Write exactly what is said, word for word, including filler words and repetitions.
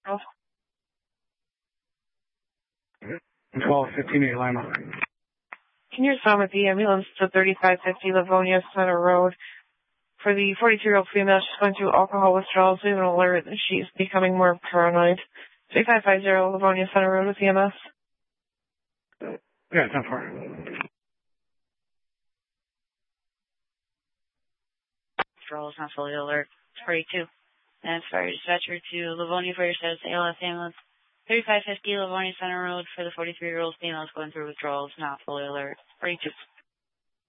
twelve fifteen eight Lima. Can you respond with the ambulance to thirty-five fifty Livonia Center Road? For the forty-two-year-old female, she's going through alcohol withdrawals. We have an alert that she's becoming more paranoid. thirty-five fifty Livonia Center Road with E M S. Yeah, ten four. Withdrawals not fully alert. forty-two. And fire dispatcher to Livonia for your status A L S ambulance. thirty-five fifty Livonia Center Road for the forty-three-year-old female is going through withdrawals not fully alert. forty-two.